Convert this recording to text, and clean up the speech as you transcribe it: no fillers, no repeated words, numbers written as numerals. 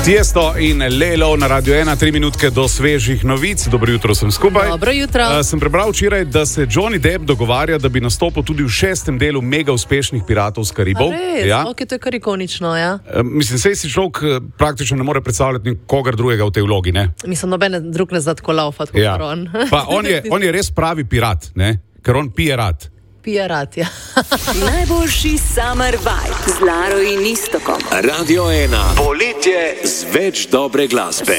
Tiesto in Lelo na Radio 1, 3 minutke do svežih novic. Dobro jutro, sem skupaj. Dobro jutro. Sem prebral včeraj, da se Johnny Depp dogovarja, da bi nastopil tudi v 6. delu mega uspešnih Piratov z Karibov. Res? Ja. Ok, to je kar ikonično, ja. Mislim, sej si človek praktično ne more predstavljati nikogar drugega v tej vlogi, ne? Mislim, noben drug ne zna tako laufati, kot on. Pa on je res pravi pirat, ne? Ker on pije rad. Pije rad, ja. Najboljši summer vibe z Laro in Istokom. Radio 1. Poletje z več dobre glasbe.